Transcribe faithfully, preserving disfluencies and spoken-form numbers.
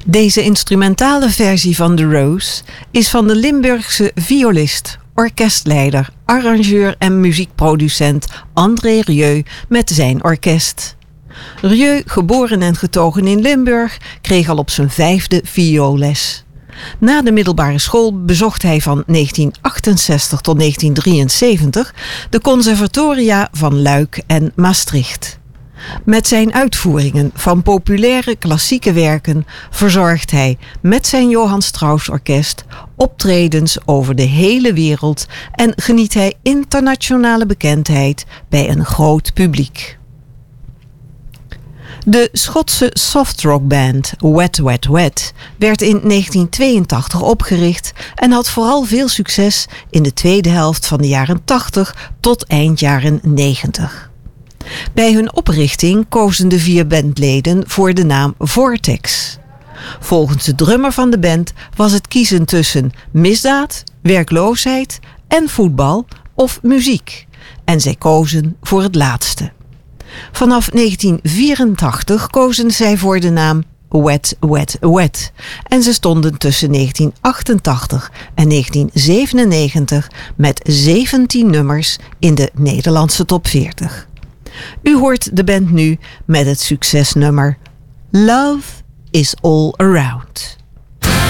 Deze instrumentale versie van The Rose is van de Limburgse violist, orkestleider, arrangeur en muziekproducent André Rieu met zijn orkest. Rieu, geboren en getogen in Limburg, kreeg al op zijn vijfde vioolles. Na de middelbare school bezocht hij van negentien achtenzestig tot negentien drieënzeventig de conservatoria van Luik en Maastricht. Met zijn uitvoeringen van populaire klassieke werken verzorgt hij met zijn Johann Strauss Orkest optredens over de hele wereld en geniet hij internationale bekendheid bij een groot publiek. De Schotse softrockband Wet Wet Wet werd in negentien tweeëntachtig opgericht en had vooral veel succes in de tweede helft van de jaren tachtig tot eind jaren negentig. Bij hun oprichting kozen de vier bandleden voor de naam Vortex. Volgens de drummer van de band was het kiezen tussen misdaad, werkloosheid en voetbal of muziek. En zij kozen voor het laatste. Vanaf negentien vierentachtig kozen zij voor de naam Wet Wet Wet. En ze stonden tussen negentien achtentachtig en negentien zevenennegentig met zeventien nummers in de Nederlandse top veertig. U hoort de band nu met het succesnummer Love is All Around.